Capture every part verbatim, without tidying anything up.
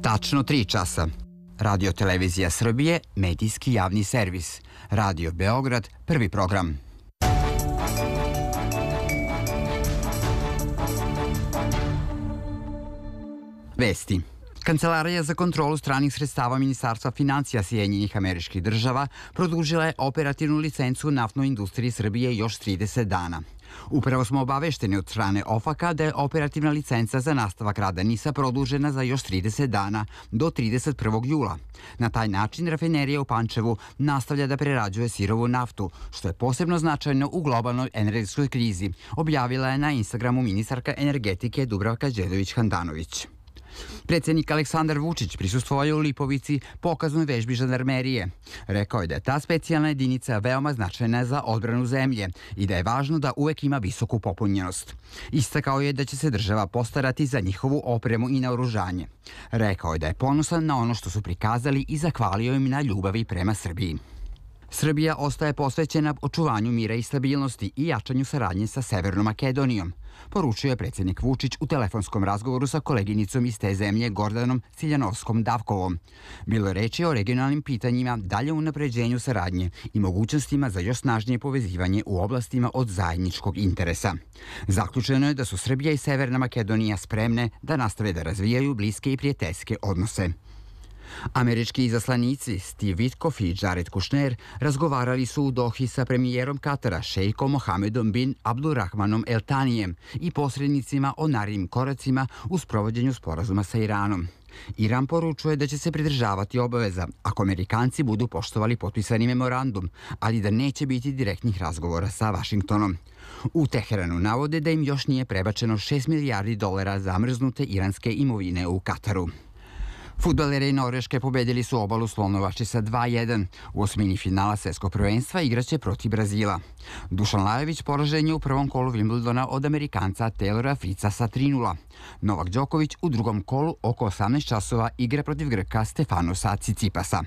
Tačno tri časa. Radio Televizija Srbije, medijski javni servis. Radio Beograd, prvi program. Vesti. Kancelarija za kontrolu stranih sredstava Ministarstva financija Sjedinjenih Američkih Država produžila je operativnu licencu naftnoj industriji Srbije još trideset dana. Upravo smo obavešteni od strane O F A K-a da je operativna licenca za nastavak rada NIS-a produžena za još trideset dana, do trideset prvog jula. Na taj način rafinerija u Pančevu nastavlja da prerađuje sirovu naftu, što je posebno značajno u globalnoj energetskoj krizi, objavila je na Instagramu ministarka energetike Dubravka Đedović-Handanović. Predsjednik Aleksandar Vučić prisustvovao je u Lipovici pokaznoj vežbi žandarmerije. Rekao je da je ta specijalna jedinica veoma značajna za odbranu zemlje i da je važno da uvek ima visoku popunjenost. Istakao je da će se država postarati za njihovu opremu i naoružanje. Rekao je da je ponosan na ono što su prikazali i zahvalio im na ljubavi prema Srbiji. Srbija ostaje posvećena očuvanju mira i stabilnosti i jačanju saradnje sa Severnom Makedonijom, poručio je predsjednik Vučić u telefonskom razgovoru sa koleginicom iz te zemlje Gordanom Ciljanovskom-Davkovom. Bilo je reči o regionalnim pitanjima, dalje unapređenju saradnje i mogućnostima za još snažnije povezivanje u oblastima od zajedničkog interesa. Zaključeno je da su Srbija i Severna Makedonija spremne da nastave da razvijaju bliske i prijateljske odnose. Američki izaslanici Steve Witkoff i Jared Kushner razgovarali su u Dohi sa premijerom Katara šejkom Mohamedom bin Abdulrahmanom El Tanijem i posrednicima o narednim koracima u sprovođenju sporazuma sa Iranom. Iran poručuje da će se pridržavati obaveza ako Amerikanci budu poštovali potpisani memorandum, ali da neće biti direktnih razgovora sa Vašingtonom. U Teheranu navode da im još nije prebačeno šest milijardi dolara zamrznute iranske imovine u Kataru. Fudbaleri Norveške pobedili su obalu Slonovače sa dva jedan. U osmini finala svetskog prvenstva igraće protiv Brazila. Dušan Lajović poražen je u prvom kolu Wimbledona od Amerikanca Taylora Fritza sa tri nula. Novak Đoković u drugom kolu oko osamnaest časova igra protiv Grka Stefanosa Cicipasa.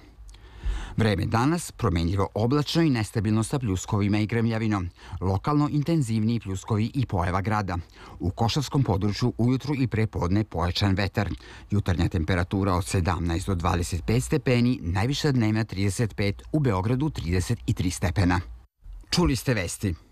Vreme danas promenljivo oblačno i nestabilno sa pljuskovima i grmljavinom. Lokalno intenzivniji pljuskovi i pojava grada. U Košavskom području ujutru i prepodne pojačan vetar. Jutarnja temperatura od sedamnaest do dvadeset pet stepeni, najviša dnevna trideset pet, u Beogradu trideset tri stepena. Čuli ste vesti.